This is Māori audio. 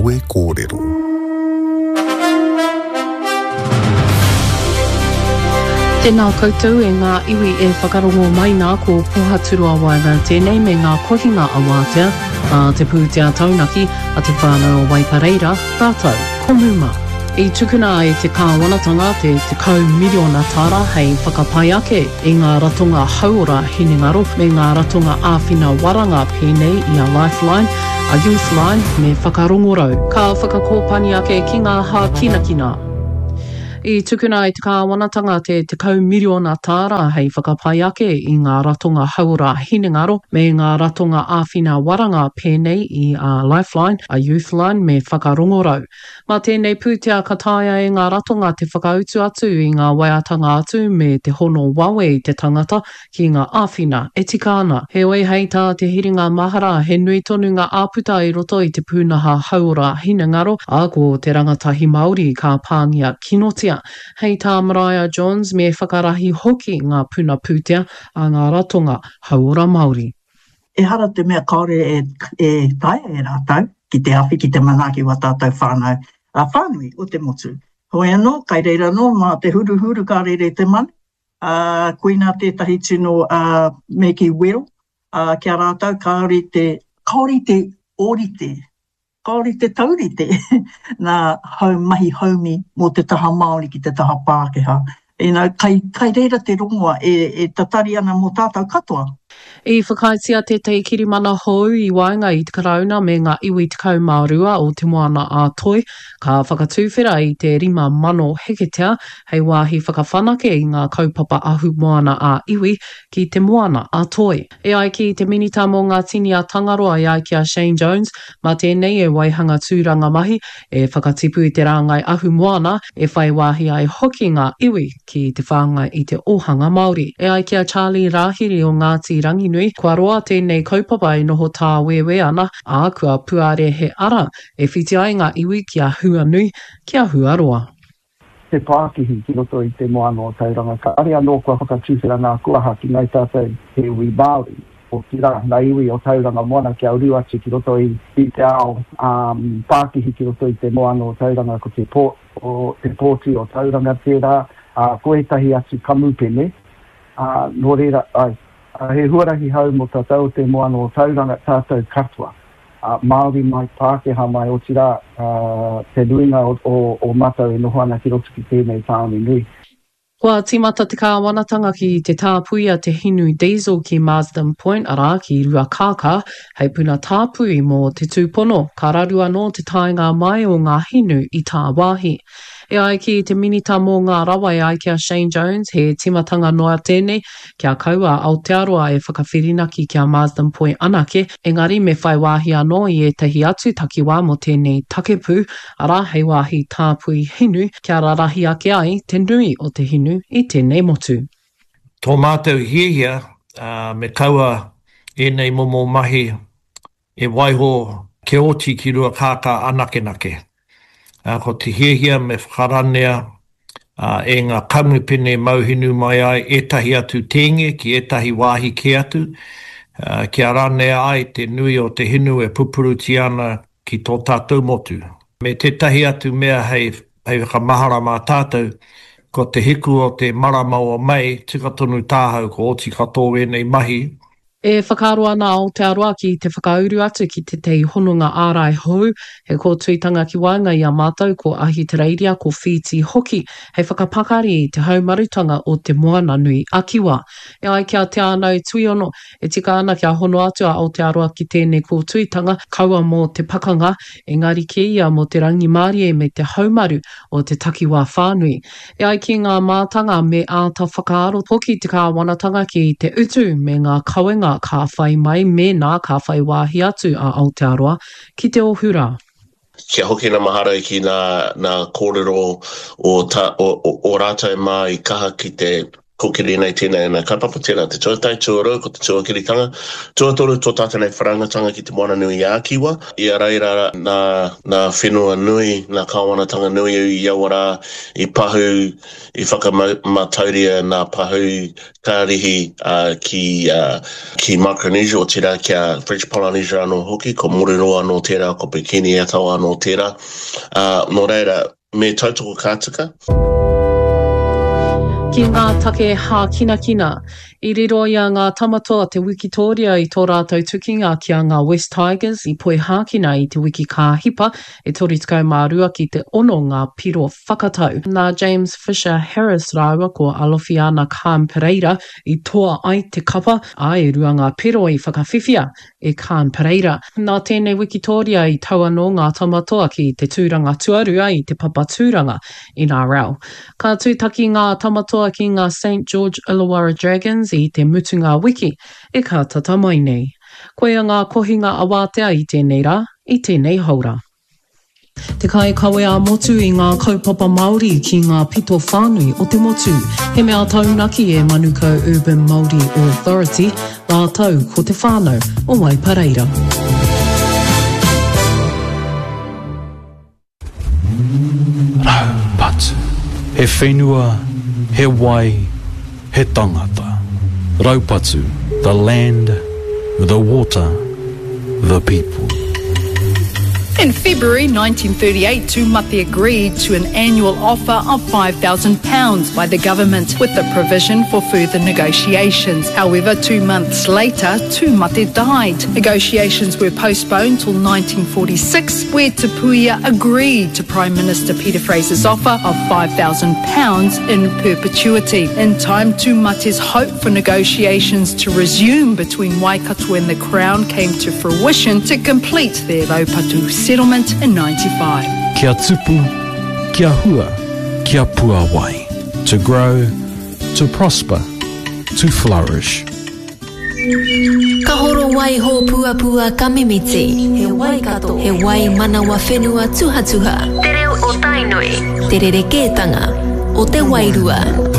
Kawe Kōrero. Tēnā koutou e ngā iwi e whakarongo mai nā ko Pohaturu Awaina tēnei me ngā kohinga awatea, te pūtea taunaki a te whānau Waipareira, tātou, komuma. I tukuna e te kāwanatanga te miliona tāra hei whakapai ake i ngā ratonga hauora hinengaro me ngā ratonga āwhina waranga pēnei i a Lifeline, a Youthline me whakarongorau. Ka whakakōpani ake ki ngā hā kinakina. I tukuna i te kāwanatanga te miliona tāra hei whakapai ake i ngā ratonga hauora hinengaro me ngā ratonga āwhina waranga pēnei i a Lifeline, a Youthline me whakarongorau. Mā tēnei pūtea kataia e ngā ratonga te whakautu atu i ngā waiatanga atu me te hono wawe i te tangata ki ngā āwhina e tika ana. He oi hei tā te hiringa mahara he nui tonu ngā āputa i roto i te pūnaha hauora hinengaro a ko te rangatahi Māori ka pāngia kinotia. Hei tā Mariah Jones me whakarahi hoki ngā puna pūtea a ngā ratonga hauora Māori. E hara te mea kaore e taia e rātau, ki te awhi, ki te manaki wa tātou whānau. Whānui o te motu. Hoi anō, kai reira anō, mā te huru ka reire te mani. Koina tētahi tino Meki Wero, kia rātau, kaori te orite. Kaori te taurite, nā mahi haumi mō te taha Māori ki te taha Pākehā. Kai reira te rongoa e tatari ana mō tātou katoa. I whakaitia tētai kirimana hou i waenga i te karauna me ngā iwi te kaumārua o te moana a toi, ka whakatūwhera i te 5,000 heketea hei wāhi whakawhanake i ngā kaupapa ahu moana a iwi ki te moana a toi. E ai ki te minita mō ngā tini a Tangaroa i ai ki a Shane Jones, mā tēnei e waihanga tūranga mahi e whakatipu i te rāngai ahu moana e whai wāhi ai hoki ngā iwi ki te whāngai i te ohanga Māori. E ai ki a Charlie Rahiri o Ngāti Ranginui, kua roa tēnei kaupapa i noho tā wewe ana, a kua puare he ara e whiti ai ngā iwi ki a Huanui, ki a Huaroa. Te Pākihi ki roto i te moana o tauranga, ka ari anō kua whakatūwhera ngā kuaha ki ngai tātou he iwi Māori, o ki rā ngā iwi o tauranga moana ki au riwati ki roto i te ao Pākihi ki roto i te moana o tauranga ko te pōti o tauranga tērā, koetahi atu kamupene, nō reira ai. He huarahi hau mo tātou te moana o tauranga tātou katoa. Māori mai, Pākehā mai o tira te nuinga o matau e noho ana ki roto ki tēnei tāone nui. Kua timata te kāwanatanga ki te tāpuia te hinu diesel ki Marsden Point ara ki Ruakaka, hei puna tāpui mō te tūpono, ka rarua no te tainga mai o ngā hinu i tā wāhi. E ai ki te minita mō ngā rawa e ai ki a Shane Jones, he timatanga noa tēnei, kia kaua Aotearoa e whakawhirinaki ki a Marsden Point anake, engari me whai wāhi anō i e tahi atu takiwā mo tēnei takepū, ara hei wāhi tāpui hinu, kia rarahi ake ai te nui o te hinu i tēnei motu. Tō mātou hiehia, me kaua e nei momo mahi e waiho ke oti ki Ruakaka anake. Ko te hiehia me whakaranea e ngā kamupene mauhinu mai ai etahi atu tenge ki etahi wāhi ke atu. Kia ranea ai te nui o te hinu e pupuruti ana ki tō tātou motu. Me tetahi atu mea hei whakamahara mā tātou, ko te hiku o te marama o mai, tika tonu tāhau ko oti katoa e nei mahi. E whakaroa nā Aotearoa ki te whakauru atu ki te tei hononga ārai hou, he ko tuitanga ki waenga i a mātou ko ahi te reiria ko whiti hoki, hei whakapakari i te haumarutanga o te moana nui akiwa. E ai kia te anau tuiono, e tika ana kia hono atu a Aotearoa ki tēnei ko tuitanga, kaua mō te pakanga, engari ki ia mō te rangi Mārie me te haumaru o te takiwā whānui. E ai ki ngā mātanga me āta whakaaro hoki te kāwanatanga ki te utu me ngā kawenga ka whai mai me nā ka whai wāhi atu a Aotearoa ki te ohura. Kia hoki na mahara ki nā kōrero o rātou mai kaha ki te ko kiri nei tēnei nei kaupapa tēnā te tuatai tuarau ko te tuakiritanga. Tuatoru tō tātou nei wharangatanga ki te moana nui i Ākiwa. Ia reira nā whenua nui, nā kāwanatanga nui i Iawara, i pahu, i whakamatauria nā pahu kārihi ki Micronesia o tērā kia French Polynesia anō hoki, ko Moriroa anō tērā, ko Bikini Atoll anō tērā. Nō reira, me tautoko kātika. Ki ngā take hā kina, i riro ia ngā tamatoa te Wikitoria i tō rātou tukinga ki a ngā West Tigers i poe hākina i te wiki kā hipa e tori tukau mārua ki te ono ngā piro whakatau. Nā James Fisher Harris rāua ko alofi ana Khan Pereira i toa ai te kapa a e rua ngā piro i whakawhiwhia e Khan Pereira. Nā tēnei Wikitoria i tau anō ngā tamatoa ki te tūranga tuarua i te papa tūranga NRL. Ka tūtaki ngā tamatoa ki ngā St. George Illawarra Dragons i te mutunga wiki e ka tata mai nei. Koe a ngā kohinga awātea i tēnei rā, i tēnei haura. Te kai kawe a motu i ngā kaupapa Māori ki ngā pito whānui o te motu. He mea taunaki e Manukau Urban Māori Authority, ngā tau ko te whānau o Waipareira. Raupatu, he whenua, he wai, he tangata. Raupatu, the land, the water, the people. In February 1938, Tūmate agreed to an annual offer of £5,000 by the government with the provision for further negotiations. However, 2 months later, Tūmate died. Negotiations were postponed till 1946, where Te Puia agreed to Prime Minister Peter Fraser's offer of £5,000 in perpetuity. In time, Tūmate's hope for negotiations to resume between Waikato and the Crown came to fruition to complete their Raupatu settlement in 95. Kia tupu, kia hua, kia puawai. To grow, to prosper, to flourish. Ka horo wai ho puapua kamimiti. He Waikato. He wai manawa whenua tuhatuha. Te reo o tainoi. Te rerekētanga o te wairua.